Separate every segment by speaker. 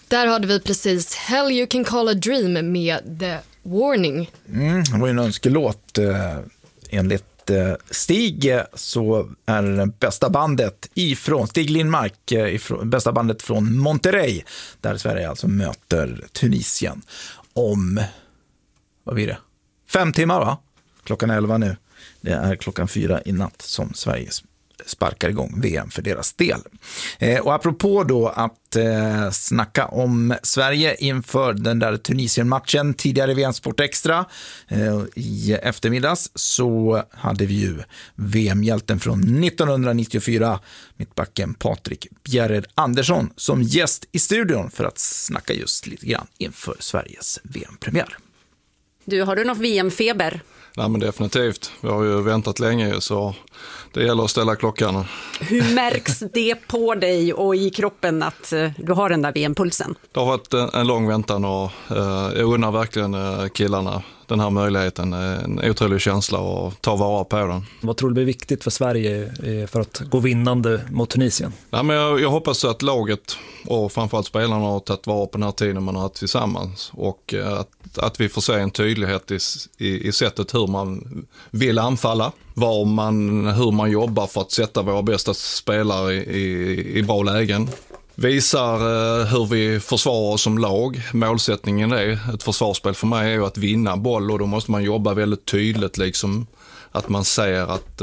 Speaker 1: där hade vi precis Hell You Can Call a Dream med The Warning.
Speaker 2: Det var ju en önskelåt. Enligt Stig så är det bästa bandet ifrån Stig Lindmark, bästa bandet från Monterrey, där Sverige alltså möter Tunisien om, vad blir det? 5 timmar, va? Klockan 11 nu. Det är klockan 4 i natt som Sverige sparkar igång VM för deras del. Och apropå då att snacka om Sverige inför den där Tunisien-matchen tidigare VM Sport Extra i eftermiddags, så hade vi ju VM-hjälten från 1994, mittbacken Patrik Bjerred Andersson, som gäst i studion för att snacka just lite grann inför Sveriges VM-premiär.
Speaker 3: Har du något VM-feber?
Speaker 4: Nej, men definitivt. Vi har ju väntat länge, så det gäller att ställa klockan.
Speaker 3: Hur märks det på dig och i kroppen att du har den där VM-pulsen?
Speaker 4: Det har varit en lång väntan och jag undrar verkligen killarna den här möjligheten. En otrolig känsla och ta vara på den.
Speaker 5: Vad tror du blir viktigt för Sverige för att gå vinnande mot Tunisien?
Speaker 4: Nej, men jag hoppas att laget och framförallt spelarna har tagit vara på den här tiden man har haft tillsammans, och att vi får se en tydlighet i sättet hur man vill anfalla, hur man jobbar för att sätta våra bästa spelare i bra lägen. Visar hur vi försvarar oss som lag. Målsättningen är ett försvarsspel för mig är ju att vinna boll, och då måste man jobba väldigt tydligt, liksom att man ser att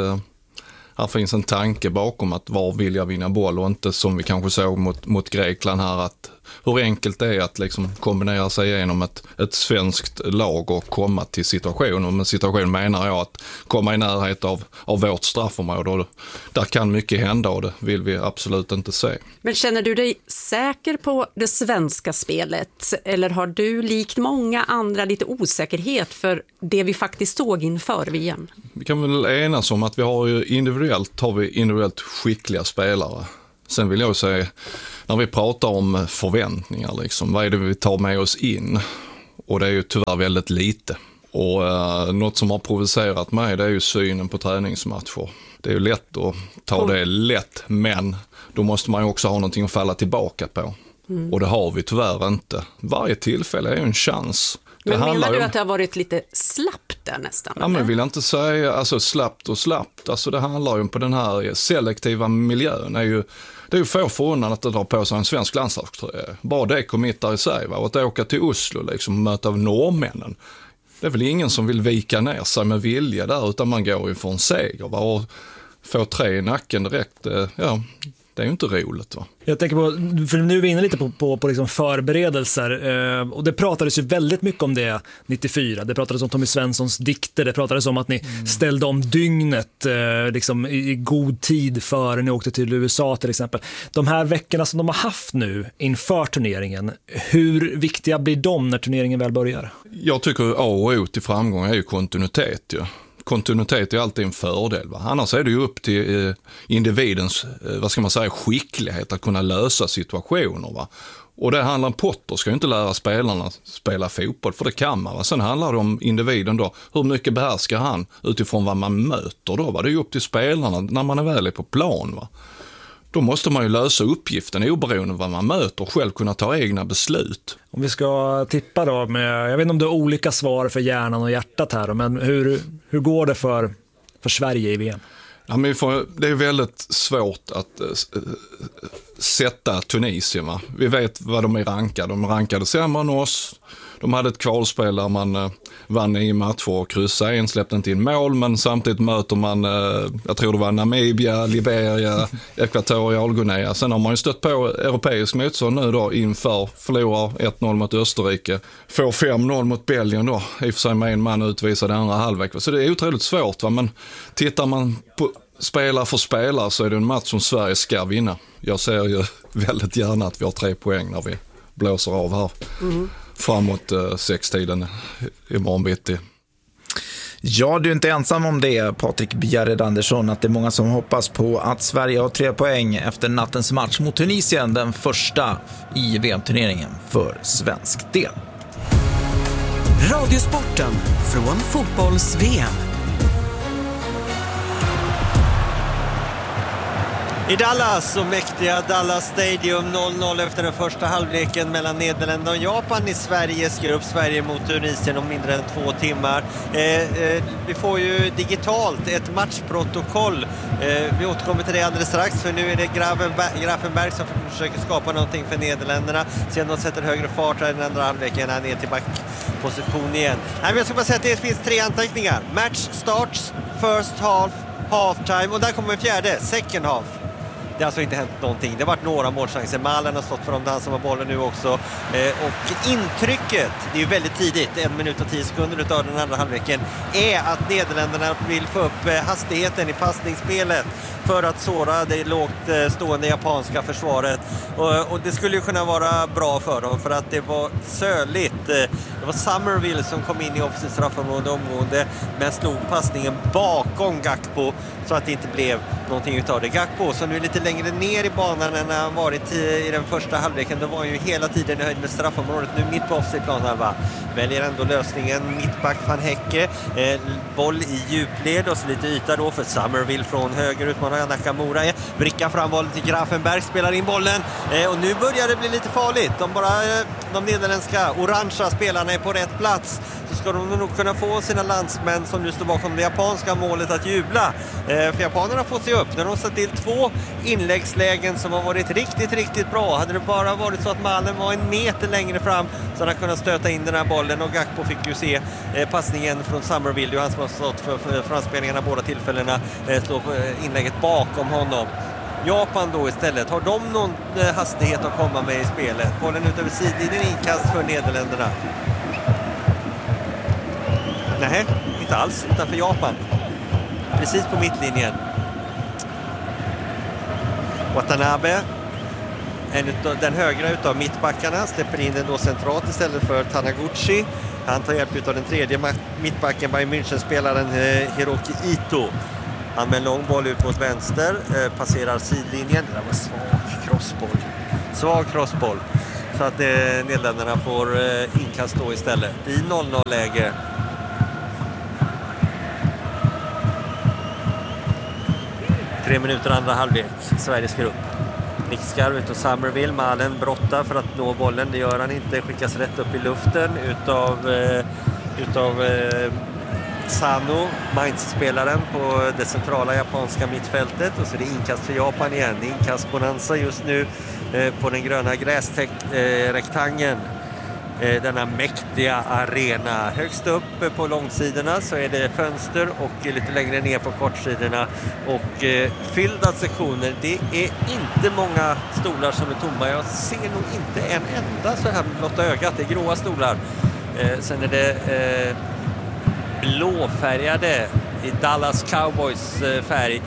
Speaker 4: här finns en tanke bakom att var vill jag vinna boll, och inte som vi kanske såg mot Grekland här, att hur enkelt det är att liksom kombinera sig igenom ett svenskt lag och komma till situationen. Och med situation menar jag att komma i närhet av vårt straffområde. Där kan mycket hända, och det vill vi absolut inte se.
Speaker 3: Men känner du dig säker på det svenska spelet, eller har du likt många andra lite osäkerhet för det vi faktiskt såg inför VM?
Speaker 4: Vi kan väl enas om att vi har ju individuellt skickliga spelare. Sen vill jag säga, när vi pratar om förväntningar, liksom, vad är det vi tar med oss in? Och det är ju tyvärr väldigt lite. Och något som har provocerat mig, det är ju synen på träningsmatcher. Det är ju lätt att ta det lätt, men då måste man ju också ha någonting att falla tillbaka på. Och det har vi tyvärr inte. Varje tillfälle är ju en chans.
Speaker 3: Men menar du att det har varit lite slappt där nästan?
Speaker 4: Ja, men vill jag inte säga alltså slappt. Alltså det handlar ju på den här selektiva miljön. Det är ju få förundan att dra på sig en svensk landslagströja. Bara det committar i sig. Va? Och att åka till Oslo liksom, och möta norrmännen. Det är väl ingen som vill vika ner sig med vilja där, utan man går ju för en seger. Va? Och få 3 i nacken direkt, det är ju inte roligt, va?
Speaker 5: Jag tänker på, för nu är vi inne lite på liksom förberedelser, och det pratades ju väldigt mycket om det 94. Det pratades om Tommy Svenssons dikter, det pratades om att ni ställde om dygnet liksom i god tid före ni åkte till USA till exempel. De här veckorna som de har haft nu inför turneringen, hur viktiga blir de när turneringen väl börjar? Jag
Speaker 4: tycker A och O till framgång är ju kontinuitet, ju. Kontinuitet är alltid en fördel. Va? Annars är det ju upp till individens skicklighet att kunna lösa situationer. Va? Och det handlar om Potter ska ju inte lära spelarna spela fotboll, för det kan man. Va? Sen handlar det om individen då. Hur mycket behärskar han utifrån vad man möter då? Va? Det är ju upp till spelarna när man är väl på plan. Va? Då måste man ju lösa uppgiften oberoende av vad man möter och själv kunna ta egna beslut.
Speaker 5: Om vi ska tippa då, jag vet inte om det är olika svar för hjärnan och hjärtat här, men hur går det för Sverige i VM?
Speaker 4: Ja, men det är väldigt svårt att sätta Tunisien. Va? Vi vet vad de är rankade. De rankade sämre än oss. De hade ett kvalspel där man vann i matcher och kryssade. En släppte inte in mål, men samtidigt möter man, jag tror det var Namibia, Liberia, Ekvatorialguinea. Sen har man ju stött på europeisk motstånd nu då inför, förlorar 1-0 mot Österrike, får 5-0 mot Belgien då, i och för sig med en man utvisad andra halvlek. Så det är otroligt svårt, va? Men tittar man på spelare för spelare så är det en match som Sverige ska vinna. Jag ser ju väldigt gärna att vi har 3 poäng när vi blåser av här. Framåt 6-tiden imorgon bitti.
Speaker 2: Ja, du är inte ensam om det, Patrik Bjerred Andersson, att det är många som hoppas på att Sverige har 3 poäng efter nattens match mot Tunisien, den första i VM-turneringen för svensk del.
Speaker 6: Radiosporten från fotbolls-VM. I Dallas och mäktiga Dallas Stadium 0-0 efter den första halvleken mellan Nederländerna och Japan i Sveriges grupp. Sverige mot Tunisien om mindre än 2 timmar. Vi får ju digitalt ett matchprotokoll. Vi återkommer till det alldeles strax, för nu är det Gravenberg som försöker skapa någonting för Nederländerna. Sen de sätter högre fart här i den andra halvleken, han är till backposition igen. Nej, men jag ska bara säga att det finns 3 anteckningar. Match starts, first half, halftime och där kommer en fjärde, second half. Det har alltså inte hänt någonting. Det har varit några målchanser. Malen har stått för dem, dansar med bollen nu också. Och intrycket, det är ju väldigt tidigt, 1 minut och 10 sekunder utav den andra halvleken, är att Nederländerna vill få upp hastigheten i passningsspelet för att såra det lågt stående japanska försvaret. Och det skulle ju kunna vara bra för dem, för att det var söligt. Det var Summerville som kom in i offensivt straffområde omgående, men slog passningen bakom Gakpo så att det inte blev någonting utav det. Gakpo, som nu är lite längre ner i banan än han varit i den första halvleken, då var han ju hela tiden i höjd med straffområdet. Nu mitt på offside planhalva väljer ändå lösningen mittback Van Hecke. Boll i djupled och så lite yta då för Summerville från höger, utmanar Nakamura. Vrickar fram bollen till Gravenberg, spelar in bollen och nu börjar det bli lite farligt. De nederländska orangea spelarna är på rätt plats, så ska de nog kunna få sina landsmän som nu står bakom det japanska målet att jubla. För japanerna får se upp när de satt till 2 inläggslägen som har varit riktigt, riktigt bra. Hade det bara varit så att Malen var 1 meter längre fram så hade han kunnat stöta in den här bollen, och Gakpo fick ju se passningen från Summerville, han som har stått för framspelningarna båda tillfällena, stå på inlägget bakom honom. Japan då istället, har de någon hastighet att komma med i spelet? Bollen ut över sidlinjen, inkast för Nederländerna. Nej, inte alls, utan för Japan. Precis på mittlinjen. Watanabe, den högra utav mittbackarna, släpper in den då centralt istället för Taniguchi. Han tar hjälp av den tredje mittbacken, Bayern München-spelaren Hiroki Ito. Han med en lång boll ut mot vänster, passerar sidlinjen. Det var svag crossboll. Så att Nederländerna får inkast då istället i 0-0-läge. Tre minuter andra halvlek, Sveriges grupp. Nick Skarv och Summerville, Malen brottar för att nå bollen, det gör han inte, skickas rätt upp i luften utav Sano, Mainz-spelaren på det centrala japanska mittfältet, och så är det inkast för Japan igen. Inkast bonanza just nu på den gröna gräsrektangeln. Denna mäktiga arena. Högst upp på långsidorna så är det fönster, och lite längre ner på kortsidorna och fyllda sektioner. Det är inte många stolar som är tomma. Jag ser nog inte en enda så här med blotta ögat. Det är gråa stolar. Sen är det blåfärgade i Dallas Cowboys färg.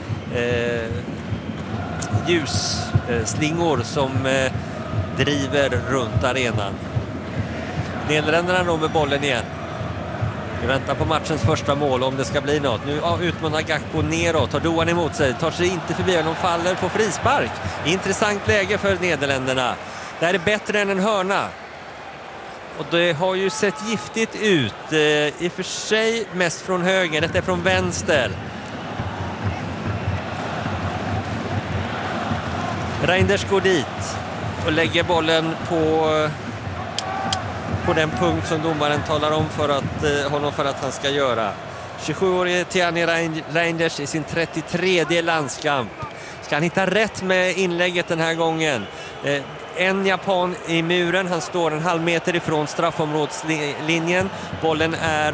Speaker 6: Ljusslingor som driver runt arenan. Nederländerna då med bollen igen. Vi väntar på matchens första mål om det ska bli något. Nu utmanar Gakpo neråt, tar Doan emot sig, tar sig inte förbi, de faller på frispark. Intressant läge för Nederländerna. Det här är bättre än en hörna. Och det har ju sett giftigt ut. I och för sig mest från höger, detta är från vänster. Reinders går dit och lägger bollen på den punkt som domaren talar om honom för att han ska göra. 27-årige Tiani Reinders i sin 33:e landskamp. Ska han hitta rätt med inlägget den här gången? En japan i muren, han står en halv meter ifrån straffområdslinjen. Bollen är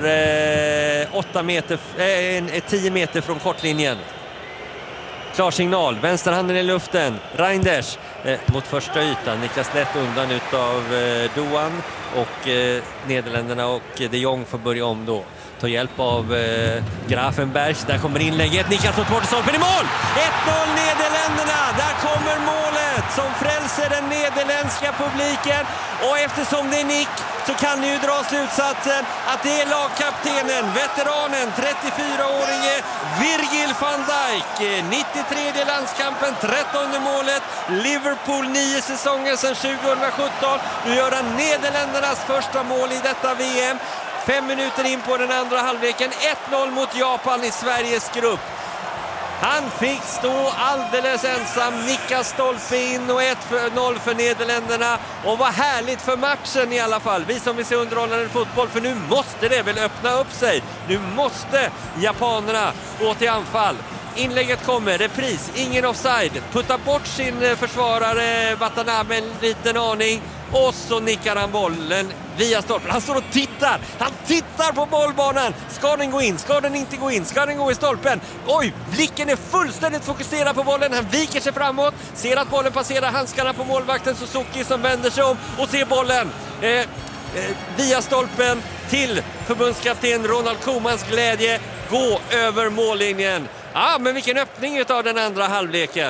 Speaker 6: 10 meter från kortlinjen. Klar signal, vänsterhanden i luften. Reinders mot första ytan, nickas lätt undan utav Doan, och Nederländerna och de Jong får börja om då. tar hjälp av Gravenberg. Där kommer inlägget, nickas mot stolpen i mål! 1-0 Nederländerna! Där kommer målet som frälser den nederländska publiken. Och eftersom det är nick så kan ni ju dra slutsatsen att det är lagkaptenen, veteranen, 34-åringe Virgil van Dijk. 93 landskampen, 13:e målet. Liverpool 9 säsonger sedan 2017. Nu gör han Nederländernas första mål i detta VM. 5 minuter in på den andra halvleken. 1-0 mot Japan i Sveriges grupp. Han fick stå alldeles ensam, nicka stolpe in och 1-0 för Nederländerna. Och vad härligt för matchen i alla fall. Vi som vill se underhållande fotboll, för nu måste det väl öppna upp sig. Nu måste japanerna gå till anfall. Inlägget kommer, repris, ingen offside. Puttar bort sin försvarare Watanabe en liten aning. Och så nickar han bollen via stolpen. Han står och tittar. Han tittar på bollbanan. Ska den gå in? Ska den inte gå in? Ska den gå i stolpen? Oj, blicken är fullständigt fokuserad på bollen. Han viker sig framåt. Ser att bollen passerar handskarna på målvakten Suzuki som vänder sig om och ser bollen via stolpen till förbundskapten Ronald Koemans glädje gå över mållinjen. Ja, men vilken öppning utav den andra halvleken.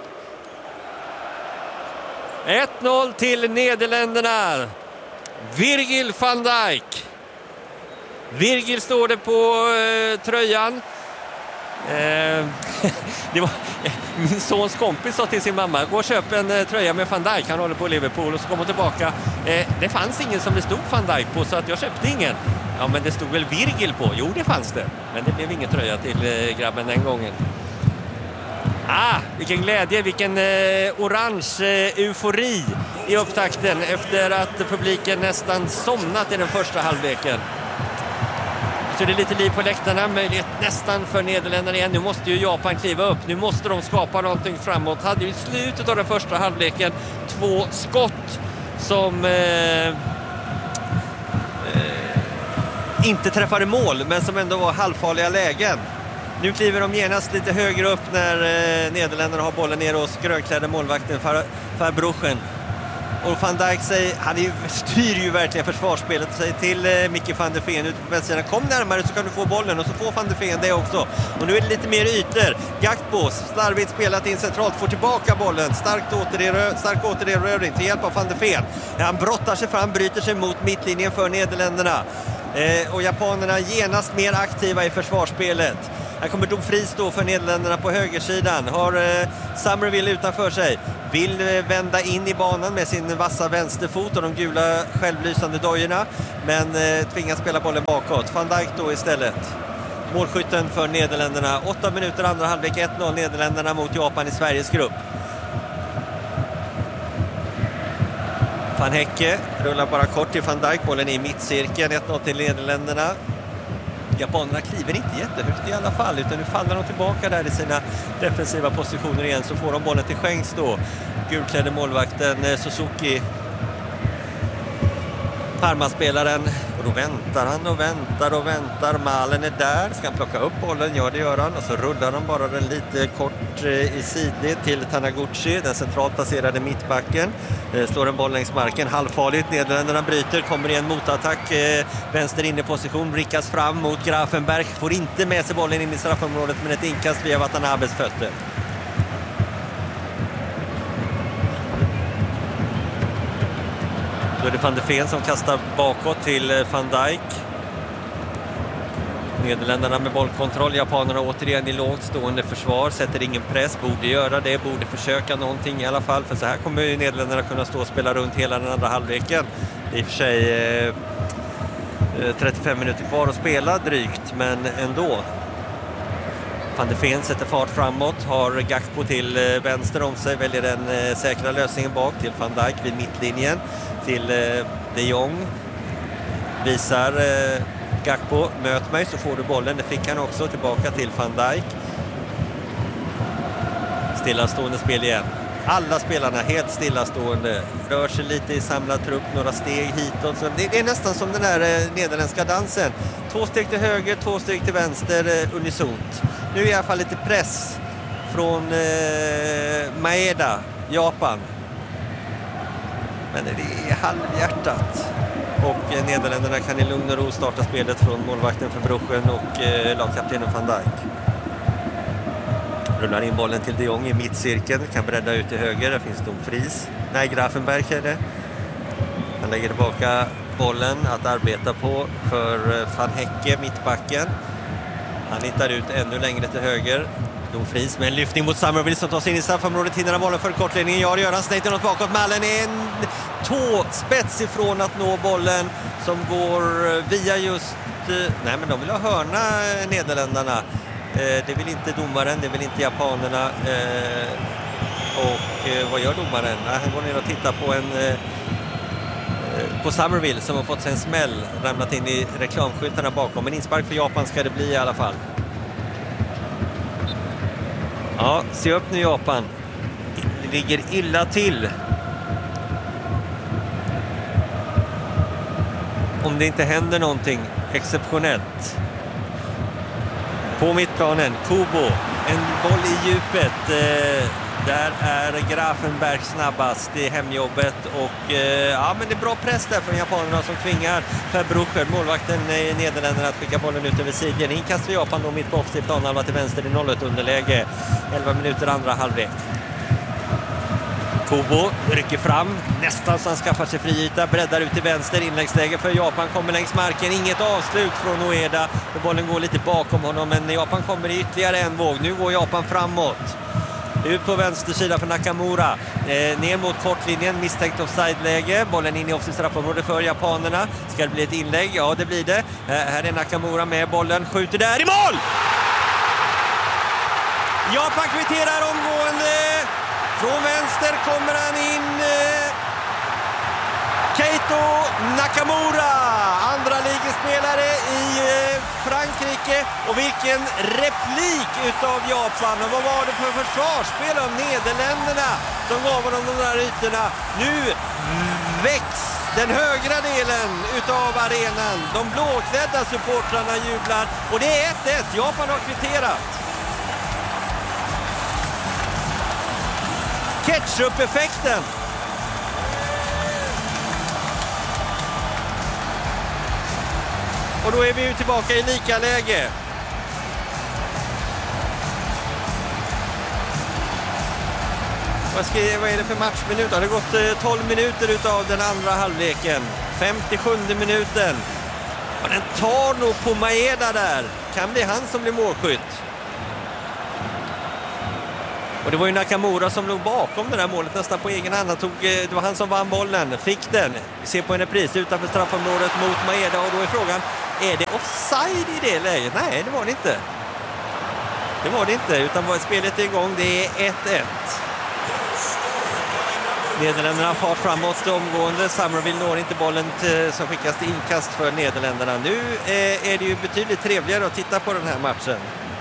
Speaker 6: 1-0 till Nederländerna. Virgil van Dijk. Virgil står det på tröjan. Det var, min sons kompis sa till sin mamma: gå och köp en tröja med Van Dijk, han håller på Liverpool. Och så kom hon tillbaka. Det fanns ingen som det stod Van Dijk på, så att jag köpte ingen. Ja, men det stod väl Virgil på? Jo, det fanns det. Men det blev ingen tröja till grabben den gången. Vilken glädje, vilken orange eufori i upptakten efter att publiken nästan somnat i den första halvleken. Så det är lite liv på läktarna, möjlighet nästan för Nederländerna igen. Nu måste ju Japan kliva upp, nu måste de skapa någonting framåt. Hade ju i slutet av den första halvleken 2 skott som inte träffade mål, men som ändå var halvfarliga lägen. Nu kliver de genast lite högre upp när Nederländerna har bollen ner hos grönklädda målvakten Verbruggen. Och Van Dijk styr ju verkligen försvarsspelet och säger till Mickey van der Ven ute på vänstersidan: kom närmare så kan du få bollen. Och så får van der Ven det också. Och nu är det lite mer ytor. Gakpo, slarvigt spelat in centralt, får tillbaka bollen. Stark återerövring till hjälp av van der Ven. Han brottar sig fram, bryter sig mot mittlinjen för Nederländerna. Och japanerna genast mer aktiva i försvarsspelet. Här kommer Dumfries då för Nederländerna på högersidan. Har Summerville utanför sig. Vill vända in i banan med sin vassa vänsterfot och de gula självlysande dojorna. Men tvingas spela bollen bakåt. Van Dijk då istället. Målskytten för Nederländerna. 8 minuter andra halvlek, 1-0 Nederländerna mot Japan i Sveriges grupp. Van Hecke rullar bara kort till Van Dijk. Bollen i mittcirkeln. 1-0 till Nederländerna. Japanerna kliver inte jättehögt i alla fall, utan nu faller de tillbaka där i sina defensiva positioner igen. Så får de bollen till skänks då. Gulklädde målvakten Suzuki, Parma-spelaren. Och då väntar han och väntar. Malen är där. Ska han plocka upp bollen? Ja, det gör han. Och så rullar han bara den lite kort i sidled till Taniguchi, den centralt placerade mittbacken. Slår en boll längs marken. Halvfarligt. Nederländerna bryter. Kommer i en motattack. Vänster inne position. Brickas fram mot Grafenberg. Får inte med sig bollen in i straffområdet, men ett inkast via Watanabes fötter. Då är det van der Ven som kastar bakåt till Van Dijk. Nederländerna med bollkontroll. Japanerna återigen i lågt stående försvar. Sätter ingen press. Borde göra det. Borde försöka någonting i alla fall. För så här kommer ju Nederländerna kunna stå och spela runt hela den andra halvleken. I och för sig 35 minuter kvar att spela drygt. Men ändå. Van der Ven sätter fart framåt. Har Gakpo till vänster om sig. Väljer den säkra lösningen bak till Van Dijk vid mittlinjen. Till de Jong. Visar Gakpo, möt mig så får du bollen. Det fick han också, tillbaka till Van Dijk. Stillastående spel igen. Alla spelarna helt stillastående. Rör sig lite i samlad trupp, några steg hitåt. Så det är nästan som den här nederländska dansen. 2 steg till höger, 2 steg till vänster, unisont. Nu är i alla fall lite press från Maeda, Japan. Men det är halvhjärtat. Och Nederländerna kan i lugn och ro starta spelet från målvakten Verbruggen och lagkaptenen Van Dijk. Rullar in bollen till de Jong i mittcirkeln. Kan bredda ut till höger. Där finns Dumfries. Nej, Grafenberg är det. Han lägger tillbaka bollen att arbeta på för Van Hecke, mittbacken. Han hittar ut ännu längre till höger. Dumfries med en lyftning mot Summerville som tar sig in i straffområdet. Hinner bollen för kortledningen. Ja, det gör han. Snejter något bakåt. Malen är en tåspets ifrån att nå bollen som går via just... Nej, men de vill ha hörna, Nederländerna. Det vill inte domaren, det vill inte japanerna. Och vad gör domaren? Han går ner och tittar på på Somerville som har fått sig en smäll, ramlat in i reklamskyltarna bakom. Men inspark för Japan ska det bli i alla fall. Ja, se upp nu Japan. Det ligger illa till. Om det inte händer någonting exceptionellt. På mittplanen, Kubo. En boll i djupet. Där är Grafenberg snabbast i hemjobbet. Och ja, men det är bra press där från japanerna som tvingar Verbrucher, målvakten i Nederländerna, att skicka bollen ut över sidlen. Inkast för Japan då mitt på offside planhalva till vänster i 0-1 underläge. 11 minuter andra halvlek. Kubo rycker fram, nästan så han skaffar sig friyta, breddar ut till vänster, inläggsläge för Japan, kommer längs marken, inget avslut från Ueda, bollen går lite bakom honom, men Japan kommer i ytterligare en våg, nu går Japan framåt. Ut på vänster sida för Nakamura, ner mot kortlinjen, misstänkt offside-läge, bollen in i offside-straffområdet för japanerna, ska det bli ett inlägg? Ja, det blir det. Här är Nakamura med bollen, skjuter där i mål! Japan kvitterar omgående. Från vänster kommer han in. Keito Nakamura, andra ligespelare i Frankrike. Och vilken replik utav Japan. Och vad var det för försvarsspel av Nederländerna som gav honom de där ytorna? Nu väcks den högra delen utav arenan. De blåklädda supportrarna jublar. Och det är 1-1. Japan har kvitterat. Ketchup-effekten. Och då är vi ju tillbaka i lika läge. Vad är det för matchminut? Det har gått 12 minuter utav den andra halvleken. 57 minuten. Och den tar nog på Maeda där. Kan bli han som blir målskytt. Och det var ju Nakamura som låg bakom det där målet nästan på egen hand. Det var han som vann bollen, fick den. Vi ser på en repris utanför straffområdet mot Maeda. Och då är frågan, är det offside i det läget? Nej, det var det inte. Det var det inte, utan spelet är igång. Det är 1-1. Nederländerna har fart framåt omgående. Somerville når inte bollen som skickas till inkast för Nederländerna. Nu är det ju betydligt trevligare att titta på den här matchen.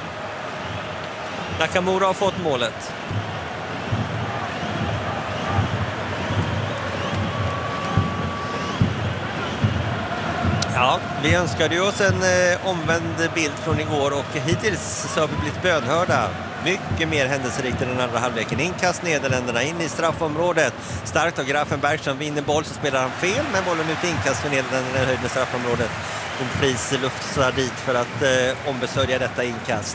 Speaker 6: Nakamura har fått målet. Ja, vi önskade ju oss en omvänd bild från igår och hittills så har vi blivit bönhörda. Mycket mer händelserikt i den andra halvleken. Inkast Nederländerna in i straffområdet. Starkt av Grafenberg som vinner boll, så spelar han fel, men bollen ut inkast för Nederländerna i höjden i straffområdet. Dumfries luftsar dit för att ombesörja detta inkast.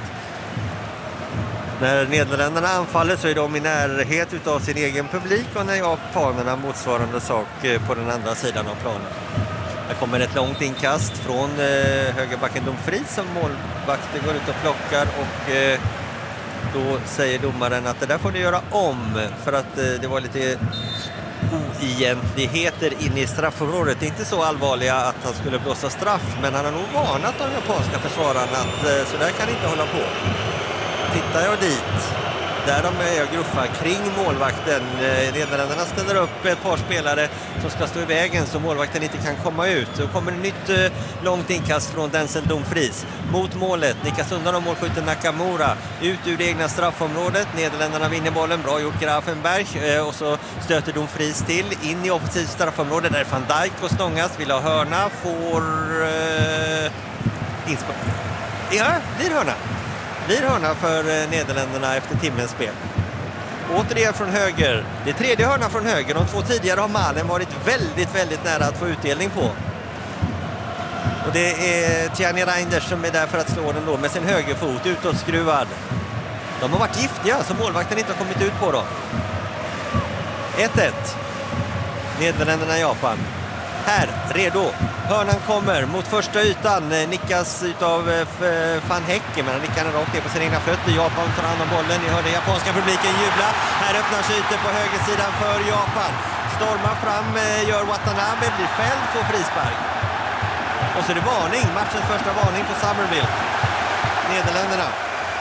Speaker 6: När Nederländerna anfaller så är de i närhet utav sin egen publik, och när japanerna motsvarande sak på den andra sidan av planen. Här kommer ett långt inkast från högerbacken Dumfries som målvakten går ut och plockar, och då säger domaren att det där får du göra om, för att det var lite oegentligheter inne i straffområdet. Det är inte så allvarliga att han skulle blåsa straff, men han har nog varnat de japanska försvararna att så där kan inte hålla på. Tittar jag dit, där de är och gruffar kring målvakten. Nederländerna ställer upp ett par spelare som ska stå i vägen så målvakten inte kan komma ut. Då kommer ett nytt långt inkast från Denzel Dumfries mot målet. Nickas undan av målskytten Nakamura ut ur det egna straffområdet. Nederländerna vinner bollen, bra gjort Grafenberg, och så stöter Dumfries till in i offensivt straffområde där Van Dijk och stångas, vill ha hörna, får ja, blir hörna för Nederländerna efter timmens spel. Återigen från höger. Det är tredje hörna från höger. De två tidigare har Malen varit väldigt, väldigt nära att få utdelning på. Och det är Tjani Reinders som är där för att slå den då med sin högerfot utåtskruvad. De har varit giftiga så målvakten inte har kommit ut på dem. 1-1. Nederländerna, Japan. Här, redo. Hörnan kommer mot första ytan. Nickas utav Van Hekke, men han nickar den rakt ner på sina egna fötter. Japan tar hand om bollen. Ni hör den japanska publiken jubla. Här öppnar sig ytor på högersidan för Japan. Stormar fram, gör Watanabe, blir fälld, får frispark. Och så är det varning. Matchens första varning på Somerville. Nederländerna.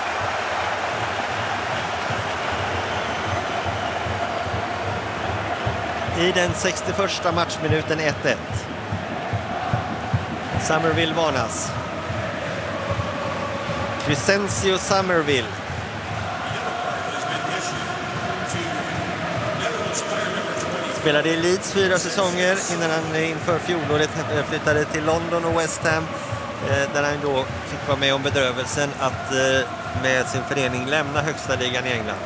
Speaker 6: i den 61:a matchminuten 1-1. Somerville varnas. Crescencio Somerville. Spelade i Leeds 4 säsonger innan han inför fjolåret flyttade till London och West Ham, där han då fick vara med om bedrövelsen att med sin förening lämna högsta ligan i England.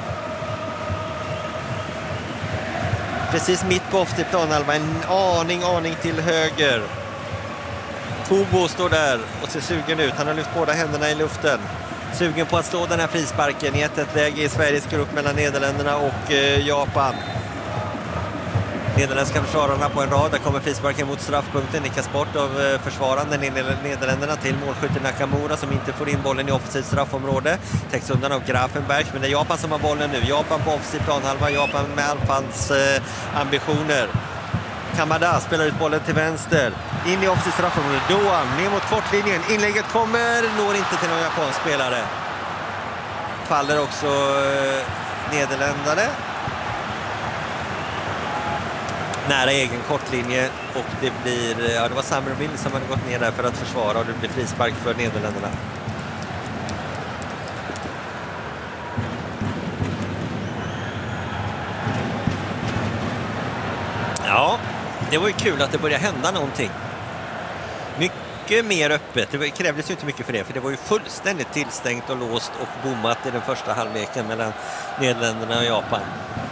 Speaker 6: Precis mitt på offside planhalva, en aning till höger. Kubo står där och ser sugen ut. Han har lyft båda händerna i luften. Sugen på att slå den här frisparken i ett läge i Sveriges grupp mellan Nederländerna och Japan. Nederländska försvararna på en rad. Där kommer frisparken mot straffpunkten. Nickas bort av försvararen i Nederländerna till målskytten Nakamura som inte får in bollen i offside straffområde. Täcks undan av Grafenberg, men det är Japan som har bollen nu. Japan på offside planhalva. Japan med anfalls ambitioner. Kamada spelar ut bollen till vänster. In i offside straffområde. Doan ner mot kortlinjen. Inlägget kommer. Når inte till någon japansk spelare. Faller också nederländare. Nära egen kortlinje och det blir, det var Somerville som hade gått ner där för att försvara och det blir frispark för Nederländerna. Ja, det var ju kul att det började hända någonting. Mycket mer öppet. Det krävdes ju inte mycket för det, för det var ju fullständigt tillstängt och låst och bommat i den första halvleken mellan Nederländerna och Japan.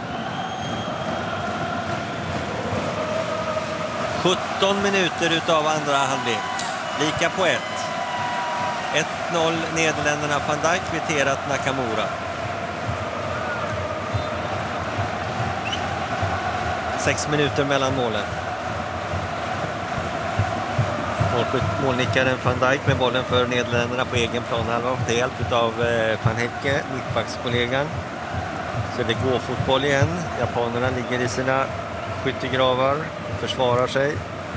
Speaker 6: 17 minuter utav andra halvlek. Lika på 1. 1-0 Nederländerna. Van Dijk kvitterat Nakamura. 6 minuter mellan målen. Målnickaren Van Dijk med bollen för Nederländerna på egen planhalva och det är hjälp av Van Hecke, mittbackskollegan. Så det går fotboll igen. Japanerna ligger i sina skyttegravar, försvarar sig.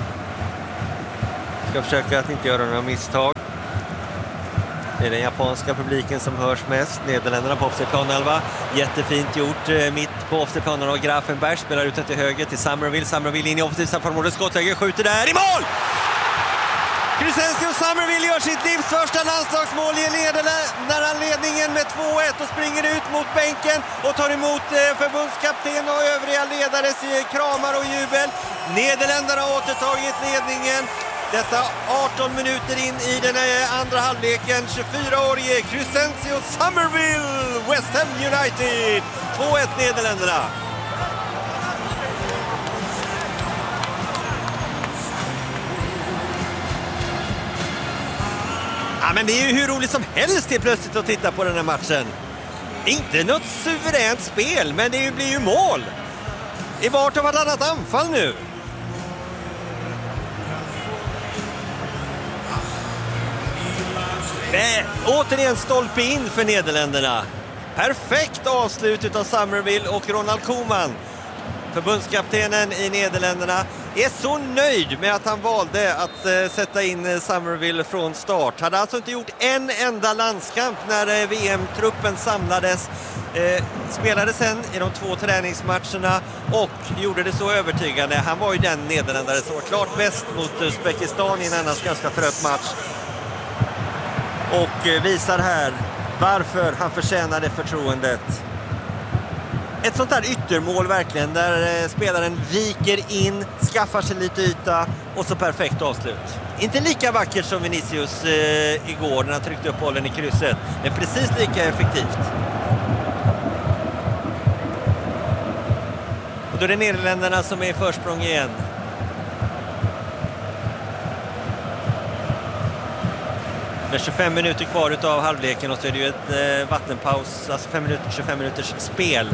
Speaker 6: Ska försöka att inte göra några misstag. Det är den japanska publiken som hörs mest. Nederländerna på offside planhalva. Jättefint gjort mitt på offside planhalva. Grafenberg spelar ut till höger till Somerville. Somerville in i offside straffområdet. Skottläge skjuter där i mål! Crescencio Somerville gör sitt livs första landslagsmål i ledningen med 2-1 och springer ut mot bänken och tar emot förbundskapten och övriga ledares kramar och jubel. Nederländerna har återtagit ledningen. Detta 18 minuter in i den andra halvleken. 24-årige Crescencio Somerville, West Ham United. 2-1 Nederländerna. Ja, men det är ju hur roligt som helst helt plötsligt att titta på den här matchen. Inte något suveränt spel, men det blir ju mål. I vart av vartannat anfall nu. Återigen stolpe in för Nederländerna. Perfekt avslut av Somerville och Ronald Koeman. Förbundskaptenen i Nederländerna är så nöjd med att han valde att sätta in Somerville från start. Hade alltså inte gjort en enda landskamp när VM-truppen samlades. Spelade sen i de 2 träningsmatcherna och gjorde det så övertygande. Han var ju den nederländare som var klart bäst mot Uzbekistan i en annars ganska trött match. Och visar här varför han förtjänade förtroendet. Ett sånt här yttermål verkligen, där spelaren viker in, skaffar sig lite yta och så perfekt avslut. Inte lika vackert som Vinicius igår när han tryckte upp bollen i krysset, men precis lika effektivt. Och då är det Nederländerna som är i försprång igen. Med 25 minuter kvar utav halvleken och så är det ju ett vattenpaus, alltså 25 minuters spel.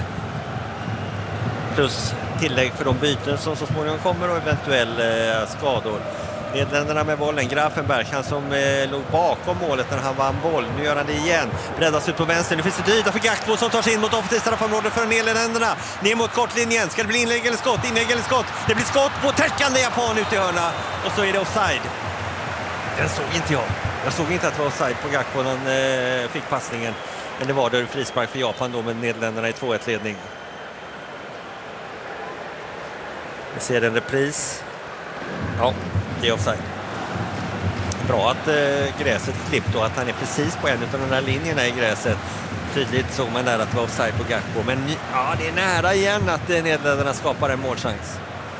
Speaker 6: Plus tillägg för de byten som så småningom kommer och eventuella skador. Nederländerna med bollen, Grafenberg, han som låg bakom målet när han vann boll. Nu gör han det igen, breddas ut på vänster. Nu finns det yta för Gakpo som tar sig in mot offensivt straffområde för Nederländerna. Ner mot kortlinjen, ska det bli inlägg eller skott? Inlägg eller skott? Det blir skott på täckande japan ut i hörna. Och så är det offside. Den såg inte jag. Jag såg inte att det var offside på Gakpo när han fick passningen. Men det var det frispark för Japan då med Nederländerna i 2-1 ledning. Vi ser en repris. Ja, det är offside. Bra att gräset klippt och att han är precis på en av de där linjerna i gräset. Tydligt såg man där att det var offside på Gakpo. Men ja, det är nära igen att Nederländerna skapar en målchans.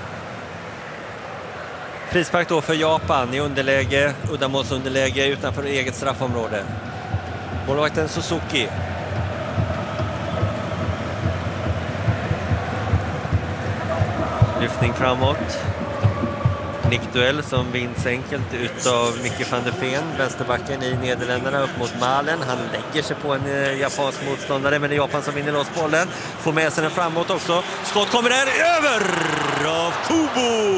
Speaker 6: Frispark då för Japan i underläge, uddamålsunderläge utanför eget straffområde. Målvakten Suzuki. Lyftning framåt. Nickduell som vinns enkelt utav Micke van der Ven, vänsterbacken i Nederländerna upp mot Malen. Han lägger sig på en japansk motståndare, men det är Japan som vinner loss bollen. Får med sig den framåt också. Skott kommer där, över av Kubo!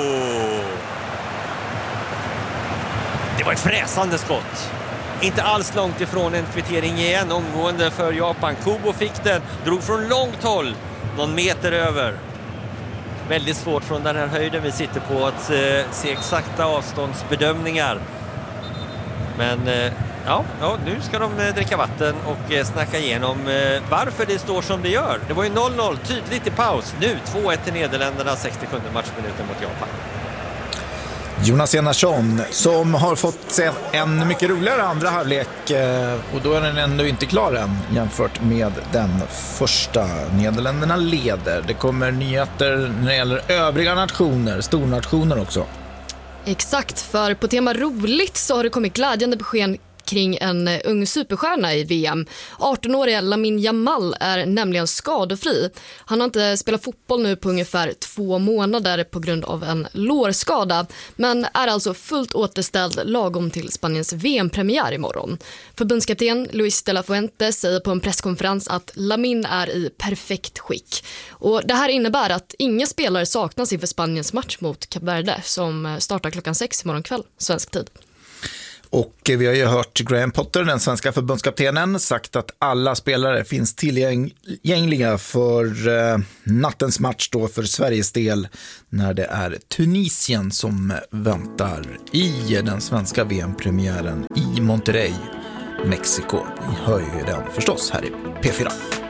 Speaker 6: Det var ett fräsande skott. Inte alls långt ifrån en kvittering igen, omgående för Japan. Kubo fick den, drog från långt håll, någon meter över. Väldigt svårt från den här höjden vi sitter på att se exakta avståndsbedömningar. Men ja, nu ska de dricka vatten och snacka igenom varför det står som det gör. Det var ju 0-0 tydligt i paus. Nu 2-1 till Nederländerna, 67 matchminuten mot Japan.
Speaker 2: Jonas Enarsson som har fått se en mycket roligare andra halvlek och då är den ändå inte klar än jämfört med den första. Nederländerna leder. Det kommer nyheter när det gäller övriga nationer, stornationer också.
Speaker 1: Exakt, för på tema roligt så har det kommit glädjande besked kring en ung superstjärna i VM. 18-åriga Lamine Yamal är nämligen skadefri. Han har inte spelat fotboll nu på ungefär 2 månader på grund av en lårskada, men är alltså fullt återställd lagom till Spaniens VM-premiär imorgon. Förbundskapten Luis de la Fuente säger på en presskonferens att Lamine är i perfekt skick. Och det här innebär att inga spelare saknas inför Spaniens match mot Kap Verde som startar klockan 6 imorgon kväll, svensk tid.
Speaker 2: Och vi har ju hört Graham Potter, den svenska förbundskaptenen, sagt att alla spelare finns tillgängliga för nattens match då för Sveriges del när det är Tunisien som väntar i den svenska VM-premiären i Monterrey, Mexiko. Vi hör ju den förstås här i P4.